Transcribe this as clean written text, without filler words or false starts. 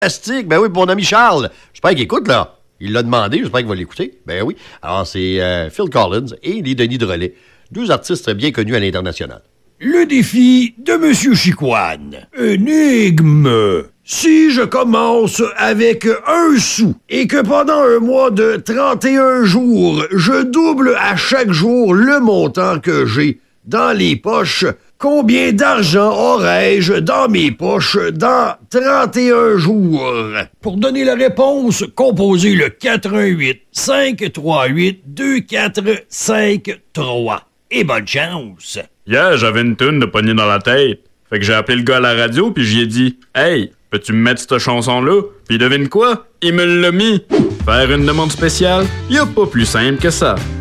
Fantastique. Ben oui, pour mon ami Charles. J'espère qu'il écoute, là. Il l'a demandé, j'espère qu'il va l'écouter. Ben oui. Alors, c'est Phil Collins et les Denis Drolet, deux artistes bien connus à l'international. Le défi de M. Chicoine. Énigme. Si je commence avec 1 sou et que pendant un mois de 31 jours, je double à chaque jour le montant que j'ai dans les poches, combien d'argent aurais-je dans mes poches dans 31 jours? Pour donner la réponse, composez le 418 538 2453. Et bonne chance! Hier, j'avais une toune de pogner dans la tête. Fait que j'ai appelé le gars à la radio puis j'y ai dit « Hey, peux-tu me mettre cette chanson-là? » Puis devine quoi? Il me l'a mis. Faire une demande spéciale? Y a pas plus simple que ça.